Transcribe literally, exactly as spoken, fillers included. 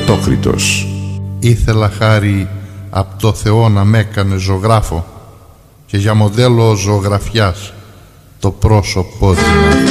Ατόκριτος. Ήθελα χάρη απ' το Θεό να μ' έκανε ζωγράφο και για μοντέλο ζωγραφιάς το πρόσωπό του.